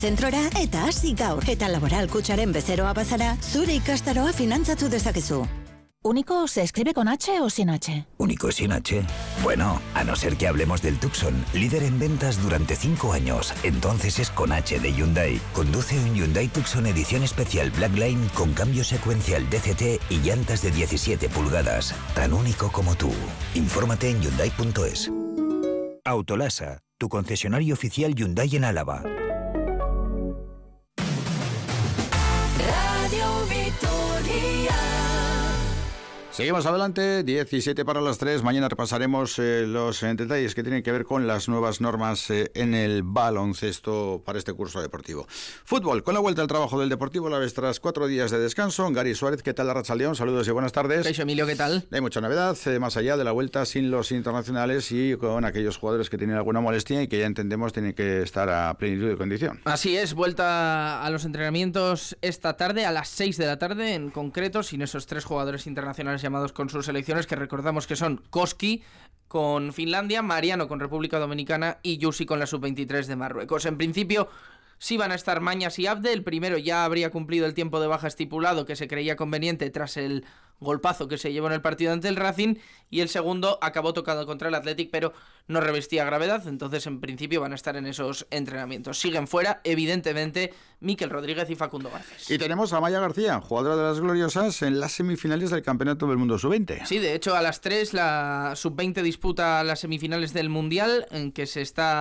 Zentrora eta hasi gaur. Eta Laboral Kutxaren bezeroa bazara, zure ikastaroa finantzatu dezakezu. ¿Único se escribe con H o sin H? ¿Único sin H? Bueno, a no ser que hablemos del Tucson, líder en ventas durante 5 años. Entonces es con H de Hyundai. Conduce un Hyundai Tucson edición especial Blackline con cambio secuencial DCT y llantas de 17 pulgadas. Tan único como tú. Infórmate en Hyundai.es. Autolasa, tu concesionario oficial Hyundai en Álava. Radio Vitoria. Seguimos adelante, 17 para las 3. Mañana repasaremos los detalles que tienen que ver con las nuevas normas en el baloncesto para este curso deportivo. Fútbol, con la vuelta al trabajo del Deportivo Alavés tras 4 días de descanso. Gary Suárez, ¿qué tal, Arratsaldeon? Saludos y buenas tardes. ¿Qué Emilio, qué tal? Hay mucha novedad, más allá de la vuelta sin los internacionales y con aquellos jugadores que tienen alguna molestia y que ya entendemos tienen que estar a plenitud de condición. Así es, vuelta a los entrenamientos esta tarde, a las 6 de la tarde en concreto, sin esos 3 jugadores internacionales llamados con sus selecciones, que recordamos que son Koski con Finlandia, Mariano con República Dominicana y Yusi con la Sub-23 de Marruecos. En principio sí van a estar Mañas y Abde. El primero ya habría cumplido el tiempo de baja estipulado que se creía conveniente tras el golpazo que se llevó en el partido ante el Racing, y el segundo acabó tocado contra el Athletic, pero no revestía gravedad, entonces en principio van a estar en esos entrenamientos. Siguen fuera, evidentemente, Mikel Rodríguez y Facundo Garcés. Y tenemos a Maya García, jugadora de las Gloriosas, en las semifinales del Campeonato del Mundo Sub-20. Sí, de hecho a las 3 la Sub-20 disputa las semifinales del Mundial, en que se está